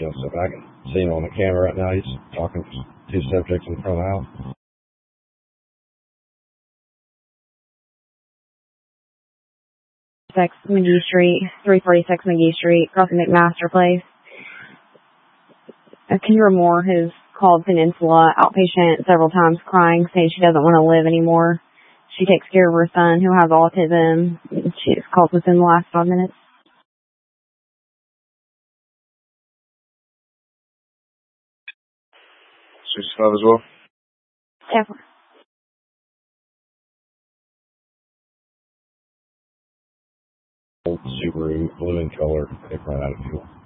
So I can see him on the camera right now. He's talking to two subjects in front of the house. 346 McGee Street, crossing McMaster Place. Kendra Moore has called Peninsula outpatient several times crying, saying she doesn't want to live anymore. She takes care of her son who has autism. She has called within the last 5 minutes. Six five as well? Yeah. Old Subaru, blue in color. They ran out of fuel.